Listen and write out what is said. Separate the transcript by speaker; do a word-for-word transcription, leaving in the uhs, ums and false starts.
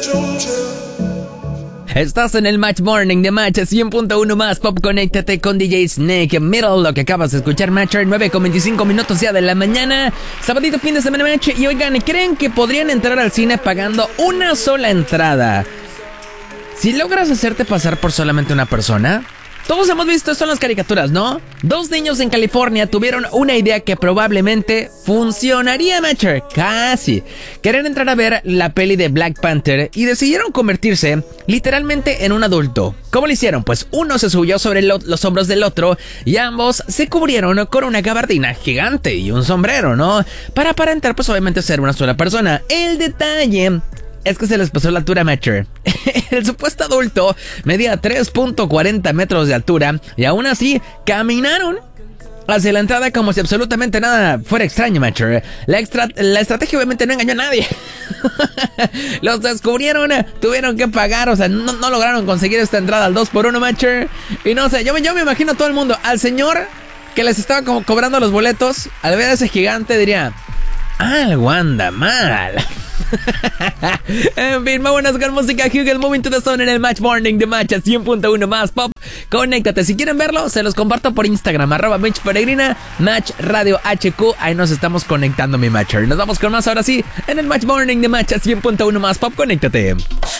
Speaker 1: Estás en el Match Morning de Match cien punto uno más Pop. Conéctate con D J Snake Middle. Lo que acabas de escuchar, Matcher, nueve con veinticinco minutos ya de la mañana. Sabadito, fin de semana, Match. Y oigan, ¿creen que podrían entrar al cine pagando una sola entrada si logras hacerte pasar por solamente una persona? Todos hemos visto esto en las caricaturas, ¿no? Dos niños en California tuvieron una idea que probablemente funcionaría, Matcher. Casi. Querían entrar a ver la peli de Black Panther y decidieron convertirse literalmente en un adulto. ¿Cómo lo hicieron? Pues uno se subió sobre lo- los hombros del otro y ambos se cubrieron con una gabardina gigante y un sombrero, ¿no? Para aparentar, pues obviamente ser una sola persona. El detalle es que se les pasó la altura, Matcher. El supuesto adulto medía tres punto cuarenta metros de altura y aún así caminaron hacia la entrada como si absolutamente nada fuera extraño, Matcher. La, extra- la estrategia obviamente no engañó a nadie. Los descubrieron, tuvieron que pagar, o sea, no, no lograron conseguir esta entrada al dos por uno, Matcher. Y no sé, yo, me- yo me imagino a todo el mundo, al señor que les estaba como cobrando los boletos, al ver a ese gigante diría: algo anda mal. En fin, vámonos con música. Hugel, Moving to the Zone en el Match Morning de Match cien punto uno más Pop. Conéctate, si quieren verlo, se los comparto por Instagram, arroba Mitch Peregrina, Match Radio H Q. Ahí nos estamos conectando, mi Matcher. Nos vamos con más ahora sí en el Match Morning de Match cien punto uno más Pop. Conéctate.